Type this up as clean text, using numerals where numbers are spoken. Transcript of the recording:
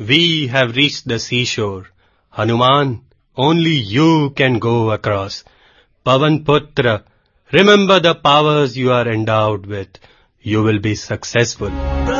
We have reached the seashore. Hanuman, only you can go across. Pavan Putra, remember the powers you are endowed with. You will be successful.